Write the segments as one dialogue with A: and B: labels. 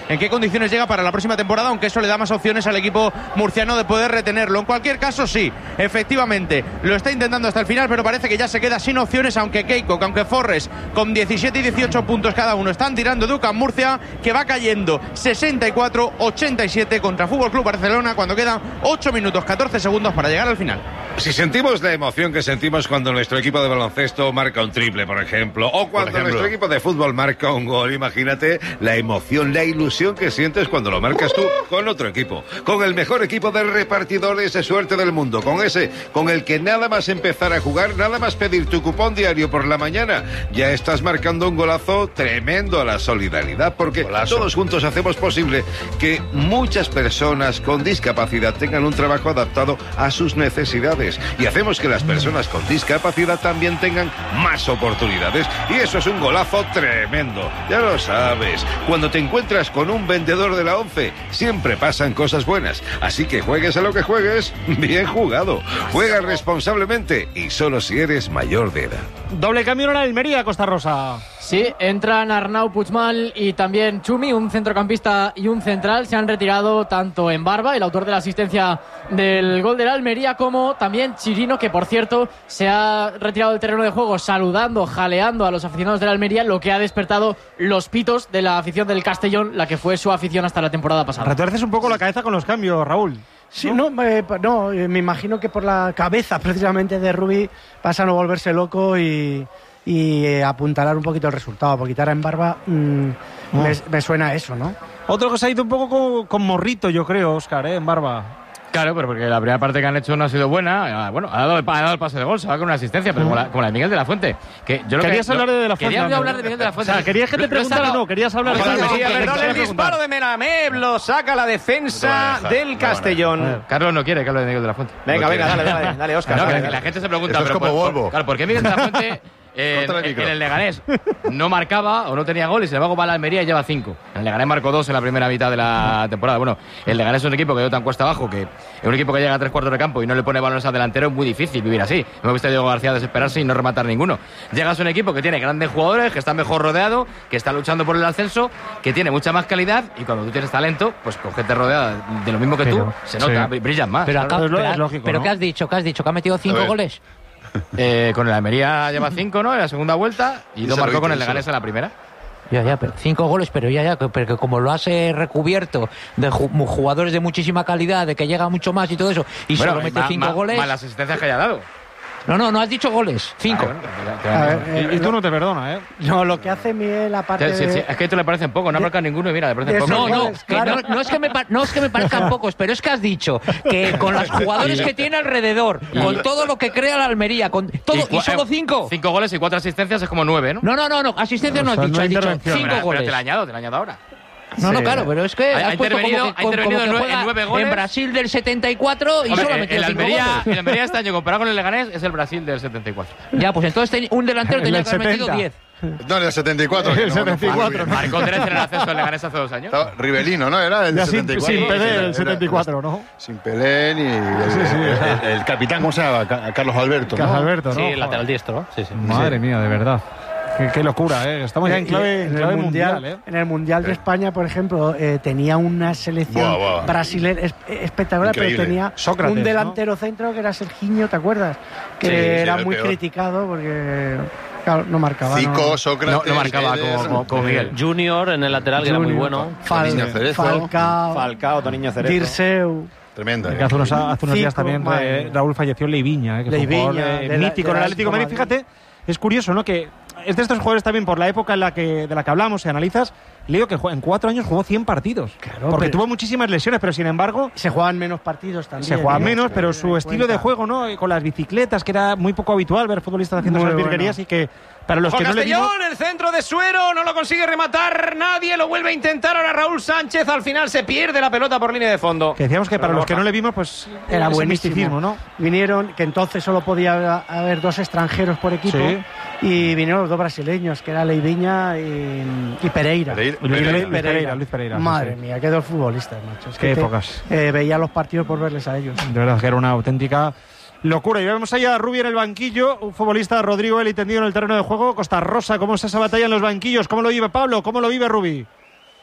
A: en qué condiciones llega para la próxima temporada, aunque eso le da más opciones al equipo murciano de poder retenerlo. En cualquier caso, sí, efectivamente, lo está intentando hasta el final, pero parece que ya se queda sin opciones, aunque Keiko, aunque Forres, con 17 y 18 puntos cada uno, están tirando de UCAM Murcia, que va cayendo 64-87 contra Fútbol Club Barcelona cuando quedan 8 minutos 14 segundos para llegar al final.
B: Si sentimos la emoción que sentimos cuando nuestro equipo de baloncesto marca un triple, por ejemplo, o cuando nuestro equipo de fútbol marca un gol, imagínate la emoción, la ilusión que sientes cuando lo marcas tú con otro equipo, con el mejor equipo de repartidores de suerte del mundo, con ese, con el que nada más empezar a jugar, nada más pedir tu cupón diario por la mañana, ya estás marcando un golazo tremendo a la solidaridad, porque todos juntos hacemos posible que muchas personas con discapacidad tengan un trabajo adaptado a sus necesidades. Y hacemos que las personas con discapacidad también tengan más oportunidades. Y eso es un golazo tremendo. Ya lo sabes, cuando te encuentras con un vendedor de la ONCE, siempre pasan cosas buenas. Así que juegues a lo que juegues, bien jugado. Juega responsablemente y solo si eres mayor de edad.
C: Doble cambio en Almería, Costa Rosa.
D: Sí, entran Arnau Puigmal y también Chumi, un centrocampista y un central. Se han retirado tanto en Barba, el autor de la asistencia del gol del Almería, como también Chirino, que por cierto se ha retirado del terreno de juego saludando, jaleando a los aficionados del Almería, lo que ha despertado los pitos de la afición del Castellón, la que fue su afición hasta la temporada pasada.
C: Retuerces un poco la cabeza con los cambios, Raúl.
E: Sí, me imagino que por la cabeza precisamente de Rubí pasa a no volverse loco y apuntalar un poquito el resultado, porque quitar en Barba me suena a eso, ¿no?
C: Otro que se ha ido un poco con morrito, yo creo, Óscar, en Barba.
F: Claro, pero porque la primera parte que han hecho no ha sido buena. Bueno, ha dado el pase de gol, se va con una asistencia, pero como la de Miguel de la Fuente. Que yo
C: querías hablar de la Fuente.
F: Quería hablar de Miguel de la Fuente.
C: O sea, querías que te preguntara o no, querías hablar de
G: Perdón, el disparo de Melamed lo saca la defensa del Castellón.
F: Carlos no quiere que hable de Miguel de la Fuente.
G: Venga, dale, Óscar.
F: La gente se pregunta,
H: pero
F: ¿por qué Miguel de la Fuente en el Leganés no marcaba o no tenía gol y sin embargo va a la Almería y lleva 5? El Leganés marcó 2 en la primera mitad de la temporada. Bueno, el Leganés es un equipo que dio tan cuesta abajo, que es un equipo que llega a 3/4 de campo y no le pone balones al delantero. Es muy difícil vivir así. Hemos visto a Diego García desesperarse y no rematar ninguno. Llegas a un equipo que tiene grandes jugadores, que está mejor rodeado, que está luchando por el ascenso, que tiene mucha más calidad, y cuando tú tienes talento, pues con gente rodeada de lo mismo que tú, se nota, brillan más.
I: Pero,
F: es
I: lógico, ¿pero ¿no? ¿Qué has dicho? ¿Que ha metido 5 goles?
F: Con el Almería lleva 5, ¿no? En la segunda vuelta, y 2 marcó con el Leganés en la primera.
I: Ya, pero 5 goles, pero pero que como lo has recubierto de jugadores de muchísima calidad, de que llega mucho más y todo eso, y solo mete 5 goles.
F: Más las asistencias que haya dado.
I: No has dicho goles. 5.
C: Y tú no te perdonas, ¿eh?
E: No, lo que hace Miguel, aparte
F: sí, es que a esto le parecen poco, no ha marcado ninguno y mira, le parecen poco.
I: No es que me parezcan pocos, pero es que has dicho que con los jugadores que tiene alrededor, con todo lo que crea la Almería, con todo, y solo 5.
F: 5 goles y 4 asistencias es como 9, ¿no?
I: No, asistencias no has dicho, has dicho 5 goles.
F: Pero te la añado ahora.
I: No, claro, pero es que
F: ha intervenido en 9 goles.
I: En Brasil del 74 y solo ha metido 5 goles.
F: El Almería este año, comparado con el Leganés, es el Brasil del 74.
I: Ya, pues entonces un delantero tenía que haber metido 10.
H: No, en el 74.
C: El 74.
F: Marcó 13 en el ascenso del Leganés hace 2 años.
H: Rivelino, ¿no? Era el del 74.
C: Sin Pelé, el 74, ¿no?
H: Sin Pelé ni el capitán, ¿cómo se llama? Carlos Alberto, ¿no?
C: Carlos Alberto, ¿no?
I: Sí, el lateral diestro, ¿no? Sí.
C: Madre mía, de verdad. Qué locura, ¿eh? Estamos ya en clave mundial, ¿eh?
E: En el Mundial de España, por ejemplo, tenía una selección brasileña espectacular,
H: increíble.
E: Pero tenía
C: Sócrates,
E: un delantero centro que era Serginho, ¿te acuerdas? Que era muy criticado porque... Claro, no marcaba.
H: Zico, Sócrates,
F: no marcaba como Miguel.
I: Junior en el lateral, que era muy bueno.
E: Falcao,
G: Toniño Cerezo.
E: Dirceu.
H: Tremendo.
C: Hace unos días también Raúl falleció Leiviña, que fue un jugador mítico en el Atlético de Madrid. Fíjate, es curioso, ¿no? Que es de estos jugadores también, por la época de la que hablamos, si analizas, leo que en 4 años jugó 100 partidos. Claro, porque tuvo muchísimas lesiones, pero sin embargo...
E: Se jugaban menos partidos también.
C: Se jugaban menos, pero su estilo de juego, ¿no? Con las bicicletas, que era muy poco habitual ver futbolistas haciendo esas virguerías, y que para los que no le vimos...
G: el centro de Suero, no lo consigue rematar nadie, lo vuelve a intentar ahora Raúl Sánchez, al final se pierde la pelota por línea de fondo.
C: Que decíamos que para los que no le vimos, pues
E: era
C: buenísimo,
E: misticismo,
C: ¿no?
E: Vinieron, que entonces solo podía haber 2 extranjeros por equipo,
C: sí.
E: Y vinieron los 2 brasileños, que era Leiviña y Pereira.
C: Luis Pereira.
E: Madre mía, qué 2 futbolistas, macho. Es
C: qué épocas.
E: Veía los partidos por verles a ellos.
C: De verdad que era una auténtica locura. Y vemos allá a Rubi en el banquillo, un futbolista, Rodrigo Eli, tendido en el terreno de juego. Costa Rosa, ¿cómo es esa batalla en los banquillos? ¿Cómo lo vive Pablo? ¿Cómo lo vive Rubi?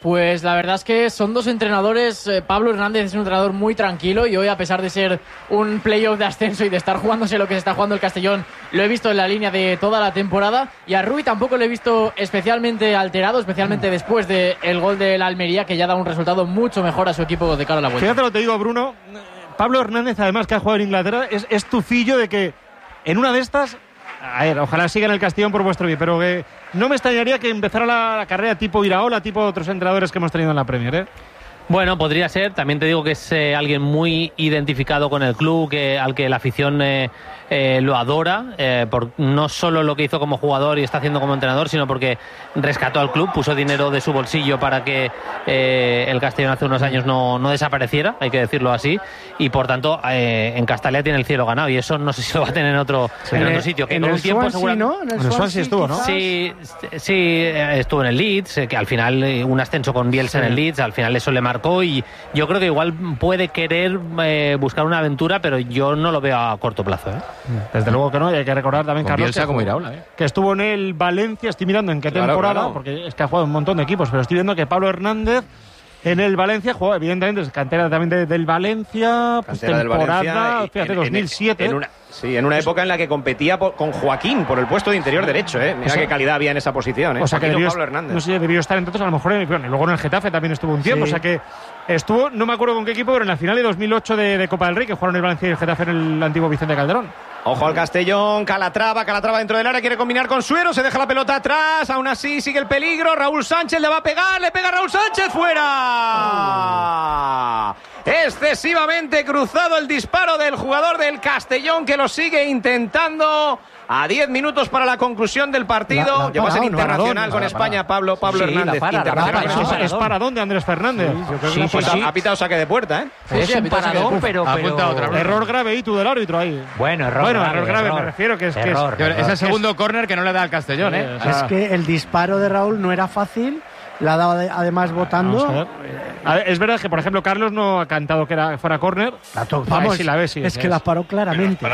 D: Pues la verdad es que son dos entrenadores. Pablo Hernández es un entrenador muy tranquilo y hoy, a pesar de ser un playoff de ascenso y de estar jugándose lo que se está jugando el Castellón, lo he visto en la línea de toda la temporada. Y a Rubí tampoco lo he visto especialmente alterado, especialmente después del gol del Almería, que ya da un resultado mucho mejor a su equipo de cara a la vuelta.
C: Fíjate lo que te digo, Bruno. Pablo Hernández, además, que ha jugado en Inglaterra, es tufillo de que en una de estas... A ver, ojalá siga en el Castellón por vuestro bien, pero que no me extrañaría que empezara la carrera tipo Iraola, tipo otros entrenadores que hemos tenido en la Premier, ¿eh?
J: Bueno, podría ser. También te digo que es alguien muy identificado con el club, al que la afición lo adora, por no solo lo que hizo como jugador y está haciendo como entrenador, sino porque rescató al club, puso dinero de su bolsillo para que el Castellón hace unos años no desapareciera, hay que decirlo así, y por tanto en Castalia tiene el cielo ganado, y eso no sé si lo va a tener en otro sitio. Que
E: en
J: con
E: el
J: un tiempo
E: Swansea, ¿no? En el Swansea estuvo, ¿no?
J: Sí, estuvo en el Leeds, que al final un ascenso con Bielsa en el Leeds, al final eso le marcó, y yo creo que igual puede querer buscar una aventura, pero yo no lo veo a corto plazo, ¿eh?
C: Desde luego que no, y hay que recordar también, Carlos,
F: Bielsa como Iraola,
C: que estuvo en el Valencia. Estoy mirando en qué temporada, porque es que ha jugado un montón de equipos, pero estoy viendo que Pablo Hernández en el Valencia jugó, evidentemente, es cantera también del Valencia, pues temporada,
G: del Valencia,
C: fíjate, 2007.
G: En una época en la que competía con Joaquín por el puesto de interior derecho, ¿eh? Mira qué calidad había en esa posición, ¿eh?
C: O sea, que
G: Pablo Hernández.
C: No sé, debió estar entonces a lo mejor y luego en el Getafe también estuvo un tiempo, o sea que estuvo, no me acuerdo con qué equipo, pero en la final de 2008 de Copa del Rey, que jugaron el Valencia y el Getafe en el antiguo Vicente Calderón.
G: Ojo al Castellón, Calatrava dentro del área, quiere combinar con Suero, se deja la pelota atrás, aún así sigue el peligro, Raúl Sánchez le va a pegar, le pega Raúl Sánchez, fuera. Excesivamente cruzado el disparo del jugador del Castellón, que lo sigue intentando. A 10 minutos para la conclusión del partido. Llegó a ser internacional con España, Pablo Hernández.
C: ¿Es paradón de Andrés Fernández?
G: Ha pitado saque de puerta, ¿eh?
I: Es un paradón, pero...
C: Error grave y tú del árbitro ahí.
I: Bueno, error grave,
C: me refiero que es
F: el segundo córner que no le da al Castellón, ¿eh?
E: Es que el disparo de Raúl no era fácil. La ha dado además votando.
C: A ver, es verdad que, por ejemplo, Carlos no ha cantado que fuera córner.
E: Vamos, es que la paró claramente.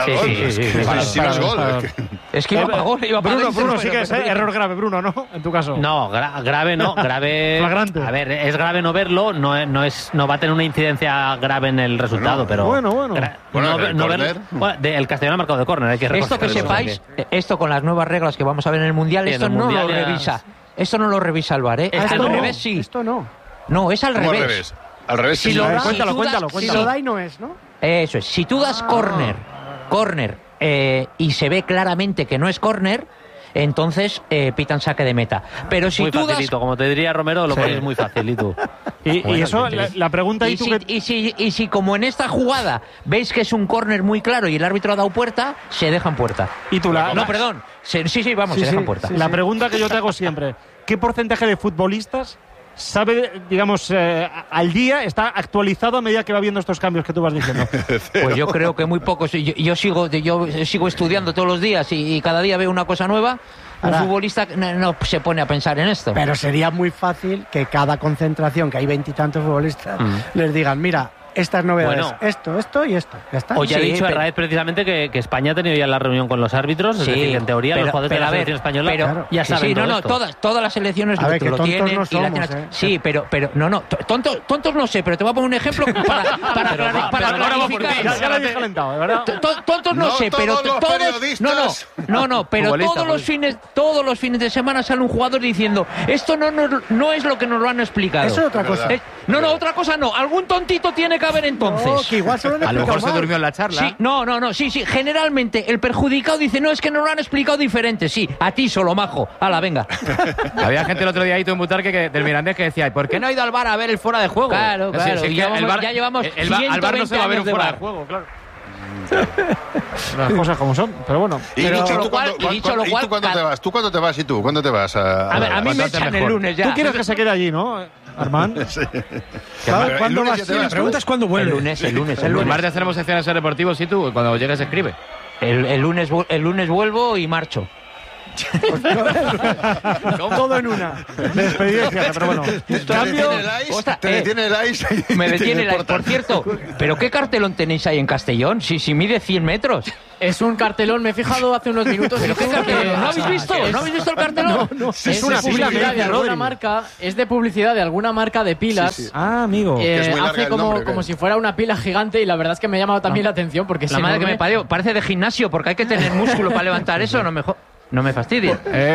I: Es que iba para gol.
C: Bruno, sí que es error grave, Bruno, ¿no? En tu caso.
J: No, grave no. Grave.
C: Flagrante.
J: A ver, es grave no verlo. No va a tener una incidencia grave en el resultado, pero.
C: Bueno.
J: No verlo. El Castellón ha marcado de córner.
I: Esto que sepáis, esto con las nuevas reglas que vamos a ver en el Mundial, esto no lo revisa. Esto no lo revisa el VAR, ¿eh? Al revés, sí.
E: Esto no.
I: No, es al revés.
H: Al revés,
I: si
H: sí.
C: Cuéntalo.
E: Si lo da y no es, ¿no?
I: Eso es. Si tú das córner, y se ve claramente que no es córner, entonces pitan saque de meta. Pero si
J: muy
I: tú
J: facilito, como te diría Romero, lo pones muy facilito.
C: Y eso, la pregunta...
I: Y si como en esta jugada veis que es un córner muy claro y el árbitro ha dado puerta, se dejan puerta. No, perdón. Se dejan puerta.
C: La pregunta que yo te hago siempre, ¿qué porcentaje de futbolistas sabe, digamos, al día, está actualizado a medida que va viendo estos cambios que tú vas diciendo?
I: Pues yo creo que muy pocos. Yo sigo estudiando todos los días y cada día veo una cosa nueva. Un futbolista no se pone a pensar en esto.
E: Pero sería muy fácil que cada concentración, que hay 20 y tantos futbolistas, les digan, mira, estas novedades, esto y esto. Ya está.
J: Hoy ha dicho Herráez precisamente que España ha tenido ya la reunión con los árbitros, es decir, que en teoría los jugadores de la selección española ya saben todo esto.
I: Todas las selecciones lo tienen.
E: No somos,
I: Sí, pero tontos no sé, pero te voy a poner un ejemplo para clarificar.
C: Ya lo he calentado, ¿verdad?
I: Tontos no sé, pero todos... No, pero todos los fines de semana sale un jugador diciendo, esto no es lo que nos lo han explicado.
E: Eso es otra cosa.
I: Otra cosa no. Algún tontito tiene que haber entonces.
E: No, que igual
F: a lo mejor se durmió en la charla.
I: Sí, generalmente el perjudicado dice, no, es que nos lo han explicado diferente. Sí, a ti solo, majo. Hala, venga.
F: Había gente el otro día ahí en Butarque del Mirandés que decía, ¿por qué no ha ido al VAR a ver el fuera de juego?
I: Claro. Ya llevamos
F: al VAR no se va a ver un fuera de
C: juego, claro. Las cosas como son, pero bueno.
I: Dicho lo cual,
H: ¿Tú cuándo te vas? ¿Y tú? ¿Cuándo te vas?
I: A mí me echan el lunes ya.
C: Tú quieres que se quede allí, ¿no, Armand?
H: Sí.
C: ¿Cuándo vas? La pregunta es cuándo vuelve.
I: El lunes.
F: El martes tenemos secciones deportivos y tú, cuando llegues escribe.
I: El lunes vuelvo y marcho.
E: Todo en una.
C: Despedida, pero bueno.
H: Te detiene el ice.
I: Me detiene el ice. Por cierto, ¿pero qué cartelón tenéis ahí en Castellón? Si mide 100 metros.
D: Es un cartelón, me he fijado hace unos minutos.
I: ¿Pero qué cartelón? ¿No habéis visto? ¿No habéis visto el cartelón?
E: No.
D: Es una publicidad de alguna marca. Es de publicidad de alguna marca de pilas.
C: Sí. Ah, amigo.
D: Hace como si fuera una pila gigante y la verdad es que me ha llamado también la atención porque
I: la madre que me parió. Parece de gimnasio porque hay que tener músculo para levantar eso. No me fastidies.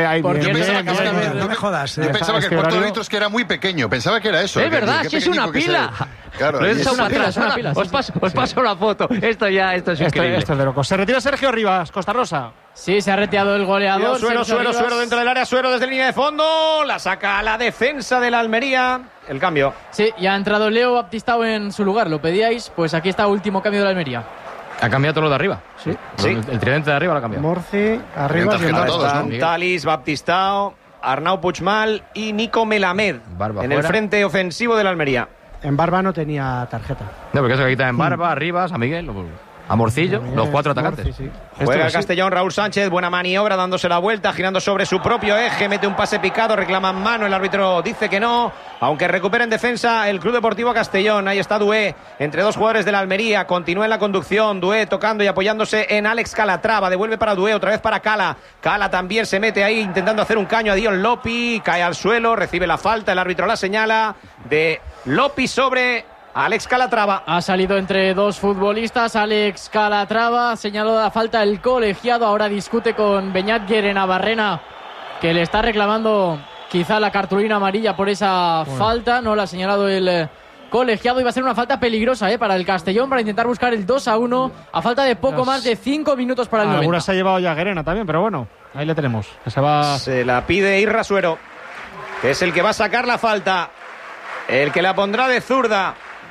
H: No me jodas. Yo pensaba que el cuarto de litro es que era muy pequeño. Pensaba que era eso.
I: Es verdad, si es una pila.
H: Claro,
I: es una pila. Os paso la foto. Esto es increíble.
C: Esto es de locos. Se retira Sergio Rivas, Costa Rosa.
D: Sí, se ha retirado el goleador.
G: Suero dentro del área. Suero desde línea de fondo. La saca a la defensa de la Almería. El cambio.
D: Sí, ya ha entrado Leo Baptistao en su lugar. Lo pedíais. Pues aquí está último cambio de la Almería.
F: Ha cambiado todo lo de arriba.
E: Sí.
F: El tridente de arriba lo ha cambiado.
E: Morci, arriba.
G: Talis, Baptistao, Arnau Puigmal y Nico Melamed en el frente ofensivo de la Almería.
E: En Barba no tenía tarjeta.
F: No, porque eso que quita en Barba, Arribas, a Miguel, a Morcillo, los 4 atacantes.
E: Morci, sí.
G: Juega el Castellón, Raúl Sánchez, buena maniobra, dándose la vuelta, girando sobre su propio eje, mete un pase picado, reclama mano, el árbitro dice que no, aunque recupera en defensa el Club Deportivo Castellón. Ahí está Dué, entre dos jugadores de la Almería, continúa en la conducción, Dué tocando y apoyándose en Alex Calatrava, devuelve para Dué, otra vez para Cala también se mete ahí intentando hacer un caño a Dion Lopi, cae al suelo, recibe la falta, el árbitro la señala de Lopi sobre Alex Calatrava.
D: Ha salido entre dos futbolistas. Alex Calatrava ha señalado la falta el colegiado. Ahora discute con Beñat Guerenabarrena, que le está reclamando quizá la cartulina amarilla por esa falta. No la ha señalado el colegiado. Iba a ser una falta peligrosa para el Castellón, para intentar buscar el 2-1 a falta de poco más de 5 minutos para el 90.
C: Alguna se ha llevado ya Guerena también, pero bueno, ahí le tenemos.
G: Se la pide Irra Suero, que es el que va a sacar la falta, el que la pondrá de zurda.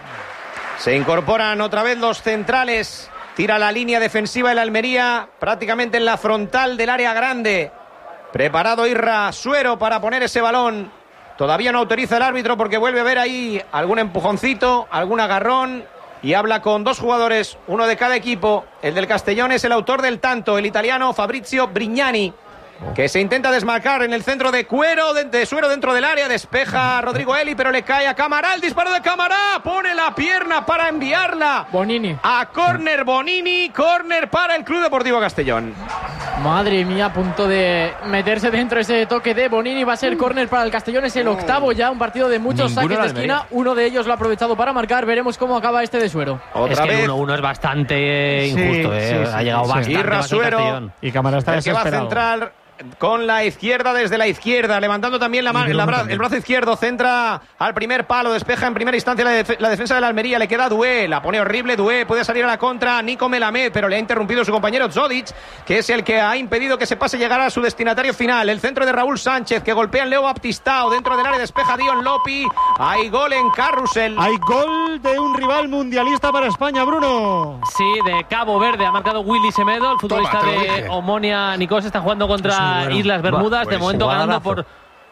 G: Se incorporan otra vez los centrales. Tira la línea defensiva de la Almería prácticamente en la frontal del área grande. Preparado Irra Suero para poner ese balón. Todavía no autoriza el árbitro porque vuelve a ver ahí algún empujoncito, algún agarrón. Y habla con dos jugadores, uno de cada equipo. El del Castellón es el autor del tanto, el italiano Fabrizio Brignani, que se intenta desmarcar en el centro de Suero dentro del área, despeja a Rodrigo Eli, pero le cae a Camará, el disparo de Camará, pone la pierna para enviarla
D: Bonini
G: a córner. Bonini, córner para el Club Deportivo Castellón.
D: Madre mía, a punto de meterse dentro ese toque de Bonini. Va a ser córner para el Castellón, es el octavo ya, un partido de muchos saques de esquina. Uno de ellos lo ha aprovechado para marcar, veremos cómo acaba este de Suero.
J: Es que el 1-1 es bastante injusto, ha llegado bastante
G: Irra
J: más
G: Suero,
C: y Camará está desesperado.
G: Que va a centrar con la izquierda, desde la izquierda, levantando también el brazo izquierdo, centra al primer palo, despeja en primera instancia la defensa de la Almería, le queda Dué, la pone horrible Dué, puede salir a la contra Nico Melamed, pero le ha interrumpido su compañero Zodic, que es el que ha impedido que se pase llegar a su destinatario final. El centro de Raúl Sánchez, que golpea en Leo Baptistao, dentro del área despeja Dion Lopi, hay gol en Carrusel.
C: Hay gol de un rival mundialista para España, Bruno.
J: Sí, de Cabo Verde, ha marcado Willy Semedo, el futbolista de Omonia Nicos, está jugando contra Islas Bermudas, de momento ganando por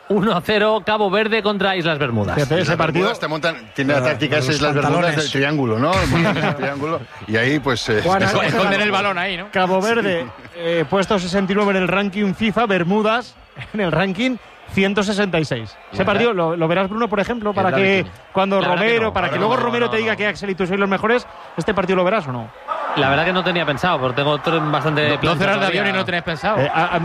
J: 1-0 Cabo Verde contra Islas Bermudas.
H: Ese partido tiene la táctica es Islas Bermudas del triángulo, ¿no? El triángulo, y ahí pues
F: esconden el balón ahí, ¿no?
C: Cabo Verde puesto 69 en el ranking FIFA, Bermudas en el ranking 166. Ese partido lo verás, Bruno, por ejemplo, para que cuando Romero, para que luego Romero te diga que Axel y tú sois los mejores, ¿este partido lo verás o no?
J: La verdad que no tenía pensado, porque tengo bastante...
F: No cerrar de avión y no tenéis pensado.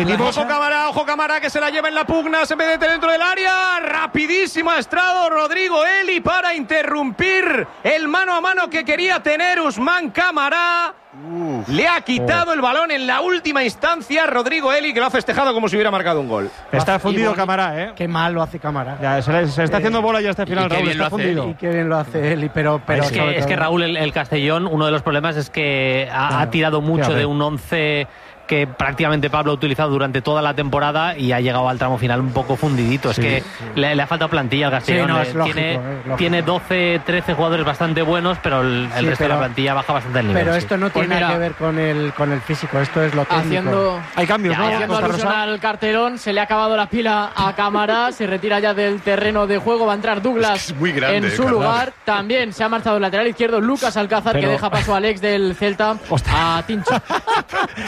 G: Ojo Camará, que se la lleva en la pugna, se mete dentro del área, rapidísimo ha estrado Rodrigo Eli para interrumpir el mano a mano que quería tener Usman Camará. Le ha quitado el balón en la última instancia Rodrigo Eli, que lo ha festejado como si hubiera marcado un gol.
C: Está fundido Camará, ¿eh?
E: Qué mal lo hace Camará.
C: Ya, se está haciendo bola ya este final, Raúl, está fundido.
E: Y qué bien lo hace Eli, pero
J: es que Raúl, el Castellón, uno de los problemas es que ha tirado mucho de un 11 que prácticamente Pablo ha utilizado durante toda la temporada y ha llegado al tramo final un poco fundidito. Es que le ha faltado plantilla al Castellón. Tiene 12, 13 jugadores bastante buenos, pero el resto de la plantilla baja bastante el nivel.
E: Pero esto no tiene nada que ver con el físico, esto es lo técnico.
C: Hay cambios, ¿no?
D: Haciendo alusión al cartelón, se le ha acabado la pila a Camará, se retira ya del terreno de juego, va a entrar Douglas en su lugar. También se ha marchado el lateral izquierdo Lucas Alcázar, que deja paso al ex del Celta, a Tincho.
C: ¿Y tú,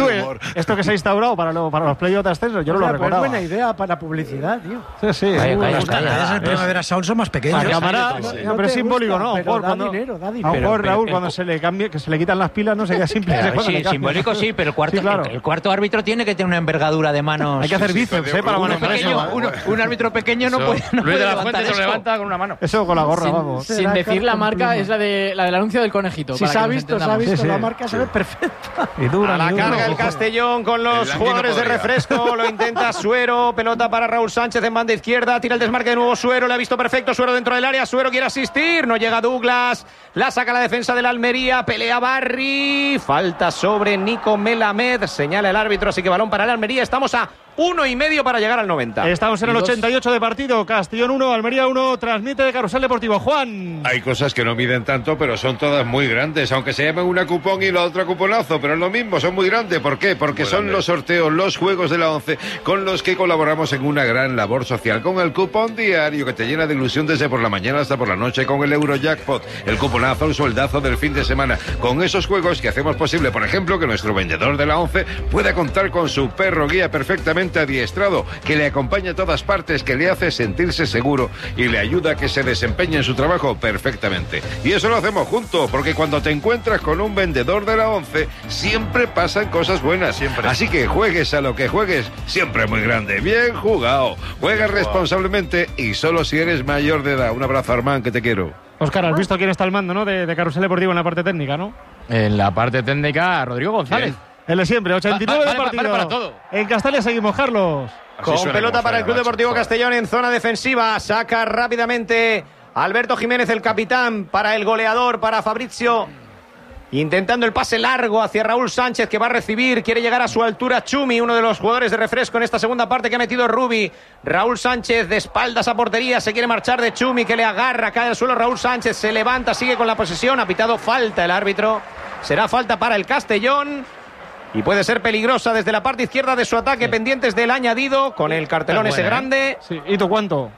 C: esto que se ha instaurado para los playoffs de ascenso, yo no lo recordaba.
E: Es buena idea para publicidad, tío.
C: Sí.
K: Los canales del Primavera Sound son más pequeños.
C: La cámara, pero es simbólico, ¿no?
E: Da dinero.
C: A lo mejor, Raúl, cuando se le cambie, que se le quitan las pilas, no sería simple.
I: Sí, simbólico sí, pero el cuarto árbitro tiene que tener una envergadura de manos.
C: Hay que hacer bíceps, para manejar eso.
I: Un árbitro pequeño no puede.
F: Luis de la Fuente se lo levanta con una mano.
C: Eso con la gorra, vamos.
D: Sin decir la marca, es la del anuncio del conejito.
E: Si se ha visto, la marca se ve perfecta.
G: A la carga el Castellón con los jugadores de refresco. Lo intenta Suero. Pelota para Raúl Sánchez en banda izquierda. Tira el desmarque de nuevo Suero. Le ha visto perfecto. Suero dentro del área. Suero quiere asistir. No llega Douglas. La saca la defensa del Almería. Pelea Barry. Falta sobre Nico Melamed. Señala el árbitro. Así que balón para el Almería. Estamos a 1,5 para llegar al 90.
C: Estamos en el 88 de partido. Castellón 1, Almería 1. Transmite de Carrusel Deportivo. Juan.
B: Hay cosas que no miden tanto, pero son todas muy grandes. Aunque se llamen una cupón y la otra cuponazo, pero es lo mismo, son muy grandes. ¿Por qué? Porque muy son grande. Los sorteos, los juegos de la 11, con los que colaboramos en una gran labor social. Con el cupón diario que te llena de ilusión desde por la mañana hasta por la noche. Con el Eurojackpot, el cuponazo, el sueldazo del fin de semana. Con esos juegos que hacemos posible, por ejemplo, que nuestro vendedor de la 11 pueda contar con su perro guía perfectamente adiestrado, que le acompaña a todas partes, que le hace sentirse seguro y le ayuda a que se desempeñe en su trabajo perfectamente. Y eso lo hacemos juntos, porque cuando te encuentras con un vendedor de la 11, siempre pasan cosas buenas. Siempre. Así que juegues a lo que juegues, siempre muy grande. Bien jugado. Juega responsablemente y solo si eres mayor de edad. Un abrazo, Armán, que te quiero.
C: Óscar, has visto quién está al mando, ¿no? De Carrusel Deportivo en la parte técnica, ¿no?
F: En la parte técnica, Rodrigo González.
C: El de siempre, 89 de partido.
F: Vale para todo.
C: En Castalia seguimos, Carlos.
G: Con pelota para el Club Deportivo Castellón en zona defensiva. Saca rápidamente Alberto Jiménez, el capitán, para el goleador, para Fabrizio. Intentando el pase largo hacia Raúl Sánchez, que va a recibir. Quiere llegar a su altura Chumi, uno de los jugadores de refresco en esta segunda parte que ha metido Rubi. Raúl Sánchez de espaldas a portería. Se quiere marchar de Chumi, que le agarra. Cae al suelo Raúl Sánchez. Se levanta, sigue con la posesión. Ha pitado falta el árbitro. Será falta para el Castellón. Y puede ser peligrosa desde la parte izquierda de su ataque, pendientes del añadido, con el cartelón ese grande.
C: Sí. ¿Y tú cuánto?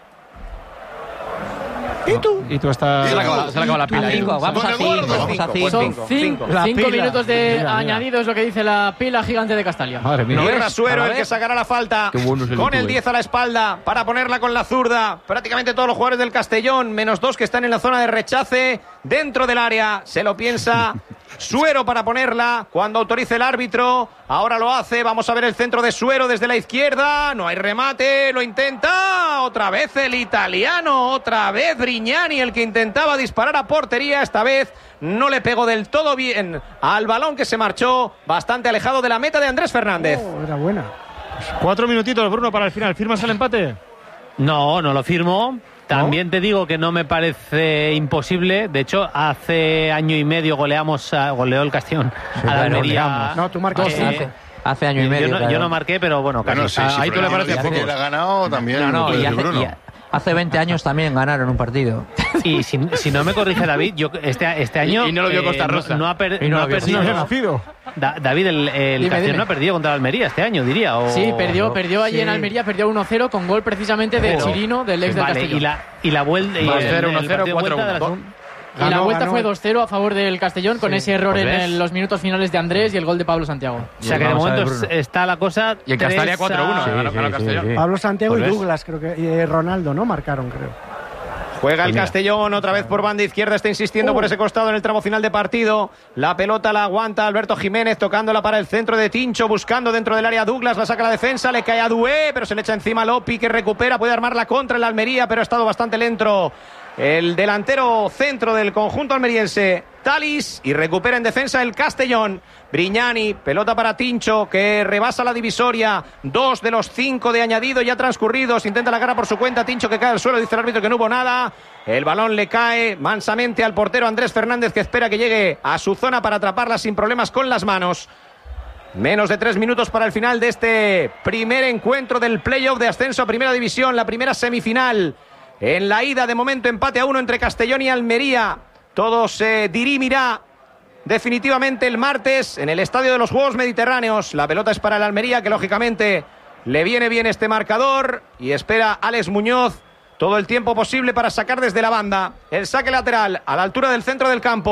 C: ¿Y tú estás...?
F: Se le acaba la pila.
I: Vamos a 5.
D: Son 5 minutos de añadido, es lo que dice la pila gigante de Castalia.
C: Madre mía.
G: No es Suero el que sacará la falta. Con el 10 a la espalda para ponerla con la zurda. Prácticamente todos los jugadores del Castellón, menos 2 que están en la zona de rechace. Dentro del área, se lo piensa Suero para ponerla cuando autorice el árbitro. Ahora lo hace. Vamos a ver el centro de Suero desde la izquierda. No hay remate. Lo intenta. Otra vez el italiano. Otra vez Brignani, el que intentaba disparar a portería. Esta vez no le pegó del todo bien al balón, que se marchó bastante alejado de la meta de Andrés Fernández.
E: Era buena.
C: 4 minutitos, Bruno, para el final. ¿Firmas el empate?
J: No lo firmo. También te digo que no me parece imposible. De hecho, hace año y medio goleó el Castellón a la Almería.
E: No, tú marcas 5.
I: Hace año y medio.
J: Yo no marqué, pero bueno, casi.
H: Sí,
F: ahí tú le parece poco.
H: Ha ganado también. Bruno.
I: Hace 20 años también ganaron un partido.
J: Y si no me corrige David, yo este año
F: y no lo vio Costa Rosa.
J: No ha perdido. David, el Castellón no ha perdido contra la Almería este año, diría.
D: Sí, perdió allí en Almería, perdió 1-0 con gol precisamente de Chirino, del ex del Castellón.
J: Y la vuelta
F: 1-0, 4-1.
D: Y la vuelta fue 2-0 a favor del Castellón, con ese error en los minutos finales de Andrés y el gol de Pablo Santiago.
J: O sea que de momento está la cosa.
F: Y en Castalia 4-1.
J: Ganó Castellón.
E: Pablo Santiago y Douglas, creo que. Y Ronaldo, ¿no? Marcaron, creo.
G: Juega el Castellón otra vez por banda izquierda, está insistiendo por ese costado en el tramo final de partido. La pelota la aguanta Alberto Jiménez, tocándola para el centro de Tincho, buscando dentro del área Douglas, la saca la defensa, le cae a Dué, pero se le echa encima Lopi, que recupera, puede armar la contra en la Almería, pero ha estado bastante lento el delantero centro del conjunto almeriense, Talis, y recupera en defensa el Castellón. Brignani, pelota para Tincho, que rebasa la divisoria. 2 de los 5 de añadido ya transcurridos. Intenta la cara por su cuenta. Tincho, que cae al suelo. Dice el árbitro que no hubo nada. El balón le cae mansamente al portero Andrés Fernández, que espera que llegue a su zona para atraparla sin problemas con las manos. Menos de 3 minutos para el final de este primer encuentro del playoff de ascenso a Primera División. La primera semifinal. En la ida, de momento, empate a 1 entre Castellón y Almería. Todo se dirimirá definitivamente el martes en el Estadio de los Juegos Mediterráneos. La pelota es para el Almería, que lógicamente le viene bien este marcador, y espera Alex Muñoz todo el tiempo posible para sacar desde la banda. El saque lateral a la altura del centro del campo.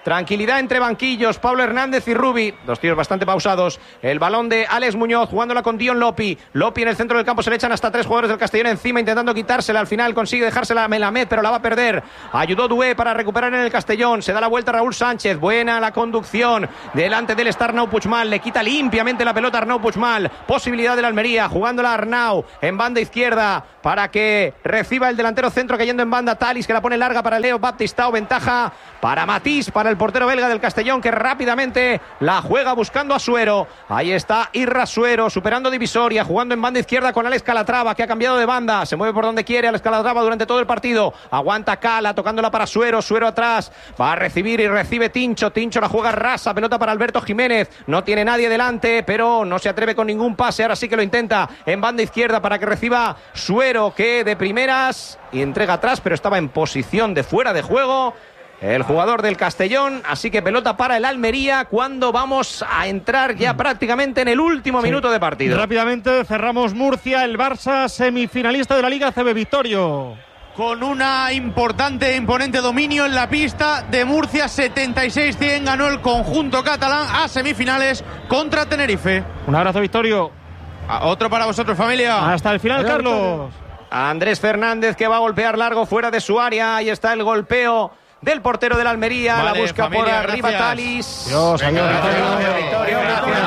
G: Tranquilidad entre banquillos, Pablo Hernández y Rubi, dos tíos bastante pausados. El balón de Alex Muñoz jugándola con Dion Lopi. Lopi en el centro del campo, se le echan hasta 3 jugadores del Castellón encima intentando quitársela. Al final consigue dejársela a Melamed, pero la va a perder. Ayudó Dué para recuperar en el Castellón. Se da la vuelta Raúl Sánchez. Buena la conducción. Delante del está Arnau Puigmal. Le quita limpiamente la pelota a Arnau Puigmal. Posibilidad del Almería jugándola a Arnau en banda izquierda para que reciba el delantero centro cayendo en banda Talis, que la pone larga para Leo Baptistao. Ventaja para Matís, para el portero belga del Castellón, que rápidamente la juega buscando a Suero. Ahí está Irra Suero superando divisoria, jugando en banda izquierda con Alex Calatrava, que ha cambiado de banda, se mueve por donde quiere Alex Calatrava durante todo el partido. Aguanta Cala tocándola para Suero. Suero atrás, va a recibir y recibe Tincho. Tincho la juega rasa, pelota para Alberto Jiménez, no tiene nadie delante, pero no se atreve con ningún pase. Ahora sí que lo intenta en banda izquierda para que reciba Suero, que de primeras y entrega atrás, pero estaba en posición de fuera de juego el jugador del Castellón. Así que pelota para el Almería cuando vamos a entrar ya prácticamente en el último minuto de partido.
C: Rápidamente cerramos Murcia, el Barça semifinalista de la Liga CB. Victorio.
A: Con una importante e imponente dominio en la pista de Murcia, 76-100 ganó el conjunto catalán a semifinales contra Tenerife.
C: Un abrazo, Victorio.
A: Otro para vosotros, familia.
C: Hasta el final, Carlos.
G: Andrés Fernández, que va a golpear largo fuera de su área. Ahí está el golpeo del portero del Almería. Vale, la busca familia, por arriba, gracias. Talis.
C: Dios, Victorio.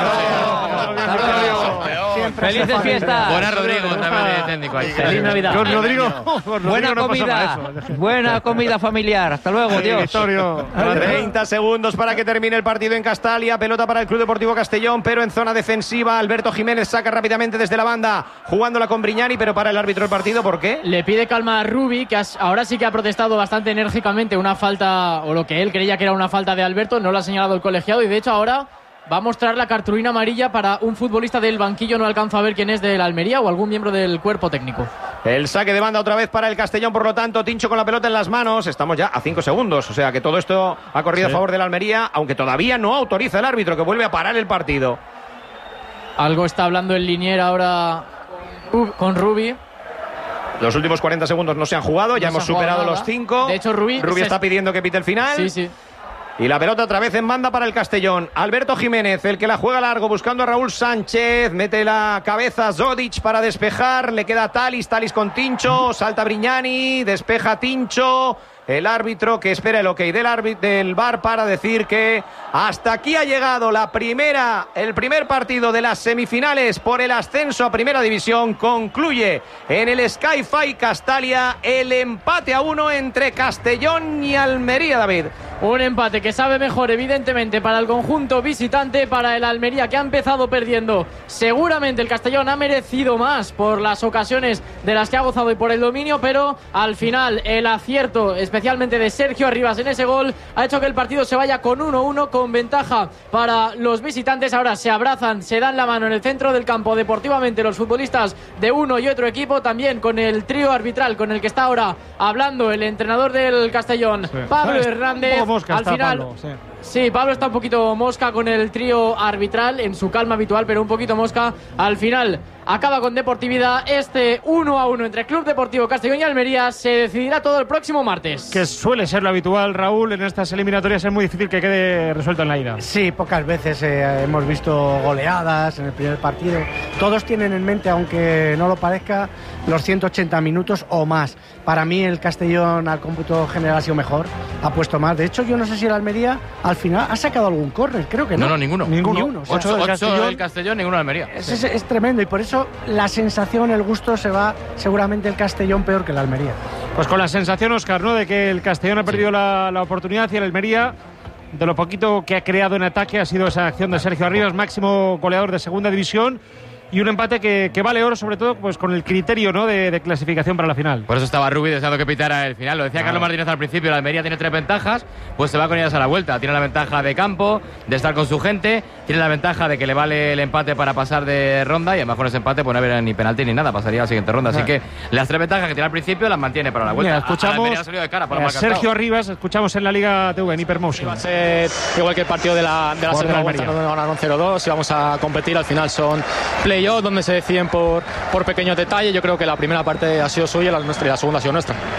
I: Felices fiestas.
F: Buena Rodrigo, también de técnico ahí.
I: Feliz Navidad.
C: Rodrigo.
I: Buena comida. Buena comida familiar. Hasta luego, Dios.
C: Victorio.
G: 30 segundos para que termine el partido en Castalia. Pelota para el Club Deportivo Castellón, pero en zona defensiva. Alberto Jiménez saca rápidamente desde la banda, jugándola con Brignani, pero para el árbitro del partido. ¿Por qué?
D: Le pide calma a Rubi, que ahora sí que ha protestado bastante enérgicamente una falta, o lo que él creía que era una falta de Alberto. No lo ha señalado el colegiado y de hecho ahora va a mostrar la cartulina amarilla para un futbolista del banquillo. No alcanzo a ver quién es, del Almería o algún miembro del cuerpo técnico.
G: El saque de banda otra vez para el Castellón, por lo tanto, Tincho con la pelota en las manos. Estamos ya a 5 segundos, o sea que todo esto ha corrido a favor del Almería, aunque todavía no autoriza el árbitro, que vuelve a parar el partido.
D: Algo está hablando el Linier ahora con Rubi.
G: Los últimos 40 segundos no se han jugado, ya hemos superado los 5.
D: De hecho, Rubi
G: está pidiendo que pite el final.
D: Sí, sí.
G: Y la pelota otra vez en banda para el Castellón. Alberto Jiménez, el que la juega largo, buscando a Raúl Sánchez. Mete la cabeza Zodic para despejar. Le queda Talis con Tincho. Salta Brignani, despeja Tincho. El árbitro que espera el ok del VAR para decir que hasta aquí ha llegado el primer partido de las semifinales por el ascenso a Primera División. Concluye en el Sky-Fi Castalia el empate a 1 entre Castellón y Almería, David.
D: Un empate que sabe mejor, evidentemente, para el conjunto visitante, para el Almería, que ha empezado perdiendo. Seguramente el Castellón ha merecido más por las ocasiones de las que ha gozado y por el dominio, pero al final el acierto, especialmente de Sergio Arribas en ese gol, ha hecho que el partido se vaya con 1-1, con ventaja para los visitantes. Ahora se abrazan, se dan la mano en el centro del campo deportivamente los futbolistas de uno y otro equipo, también con el trío arbitral con el que está ahora hablando el entrenador del Castellón, sí. Pablo Hernández. Al final, Pablo, sí, Pablo está un poquito mosca con el trío arbitral, en su calma habitual, pero un poquito mosca. Al final acaba con deportividad. Este 1-1 entre Club Deportivo Castellón y Almería se decidirá todo el próximo martes.
C: Que suele ser lo habitual, Raúl, en estas eliminatorias es muy difícil que quede resuelto en la ida.
E: Sí, pocas veces hemos visto goleadas en el primer partido. Todos tienen en mente, aunque no lo parezca, los 180 minutos o más. Para mí el Castellón al cómputo general ha sido mejor, ha puesto más. De hecho, yo no sé si el Almería al final ha sacado algún córner, creo que no.
F: No, ninguno.
E: O sea,
F: 8 del Castellón, ninguno del Almería.
E: Es tremendo y por eso la sensación, el gusto se va seguramente el Castellón peor que el Almería.
C: Pues con la sensación, Óscar, ¿no?, de que el Castellón ha perdido la oportunidad y el Almería, de lo poquito que ha creado en ataque, ha sido esa acción de Sergio Arribas, máximo goleador de Segunda División. Y un empate que vale oro, sobre todo pues con el criterio, ¿no?, de clasificación para la final.
F: Por eso estaba Rubi deseando que pitara el final. Lo decía Carlos Martínez al principio, la Almería tiene 3 ventajas, pues se va con ellas a la vuelta. Tiene la ventaja de campo, de estar con su gente, tiene la ventaja de que le vale el empate para pasar de ronda, y además con ese empate pues no habrá ni penalti ni nada, pasaría a la siguiente ronda. Así que las 3 ventajas que tiene al principio las mantiene para la vuelta.
C: Mira, escuchamos a Sergio Arribas, escuchamos en la Liga TV, en Hipermotion.
L: Va a ser igual que el partido de la segunda vuelta, donde ganaron 0-2 y vamos a competir. Al final son play-off donde se deciden por pequeños detalles. Yo creo que la primera parte ha sido suya, la nuestra, y la segunda ha sido nuestra.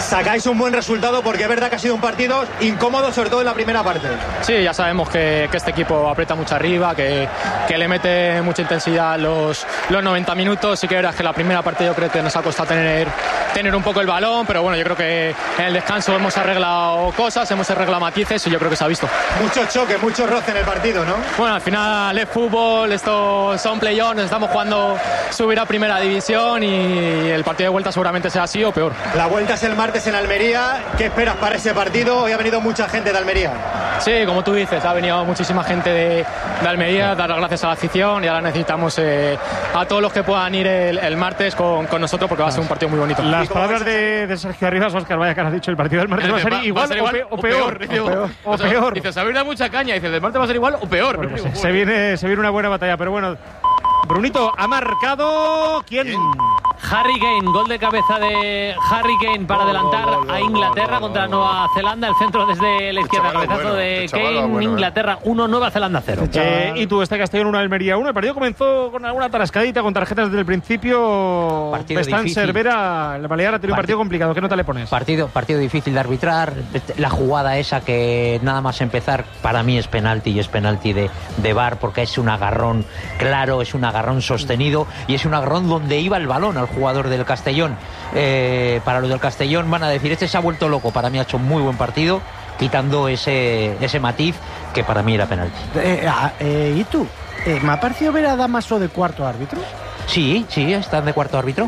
M: sacáis un buen resultado, porque es verdad que ha sido un partido incómodo, sobre todo en la primera parte.
L: Sí, ya sabemos que este equipo aprieta mucho arriba, que le mete mucha intensidad los 90 minutos. Sí que verás que la primera parte yo creo que nos ha costado tener un poco el balón, pero bueno, yo creo que en el descanso hemos arreglado cosas, hemos arreglado matices y yo creo que se ha visto.
M: Mucho choque, mucho roce en el partido, ¿no?
L: Bueno, al final es fútbol, esto son play-offs, estamos jugando subir a primera división y el partido de vuelta seguramente sea así o peor.
M: La vuelta es el martes en Almería. ¿Qué esperas para ese partido? Hoy ha venido mucha gente de Almería.
L: Sí, como tú dices, ha venido muchísima gente de Almería, dar las gracias a la afición y ahora necesitamos a todos los que puedan ir el martes con nosotros porque va a ser un partido muy bonito.
C: Las palabras de Sergio Arribas, Óscar, vaya que has dicho, el partido del martes va a ser igual o peor. O peor.
F: Dice, Xavi da mucha caña, dice, el del martes va a ser igual o peor.
C: Bueno, se viene una buena batalla, pero bueno. Brunito, ha marcado... ¿Quién?
J: Harry Kane, gol de cabeza de Harry Kane para adelantar a Inglaterra contra Nueva Zelanda. El centro desde la izquierda, cabezazo de Kane. Inglaterra 1, Nueva Zelanda 0.
C: Y tú, Castellón 1, Almería 1. El partido comenzó con alguna tarascadita, con tarjetas desde el principio. Bestán Cervera, el Balear ha tenido un partido complicado. ¿Qué nota le pones?
I: Partido difícil de arbitrar. La jugada esa que nada más empezar, para mí es penalti, y es penalti de VAR, porque es un agarrón claro, es un agarrón sostenido y es un agarrón donde iba el balón al jugador del Castellón. Para los del Castellón van a decir, este se ha vuelto loco. Para mí ha hecho un muy buen partido, quitando ese matiz que para mí era penalti.
E: ¿Y tú? ¿Me ha parecido ver a Damaso de cuarto árbitro?
I: Sí, están de cuarto árbitro.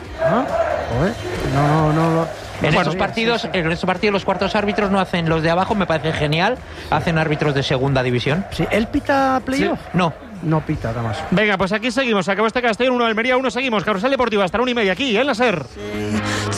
E: No.
I: En estos partidos los cuartos árbitros no hacen los de abajo, me parece genial. Hacen árbitros de segunda división.
E: Sí, ¿él pita playoff?
I: Sí.
E: No pita, Damaso.
C: Venga, pues aquí seguimos. Acabó Castellón 1, Almería 1. Seguimos. Carrusel Deportivo hasta la 1:30 aquí en la SER.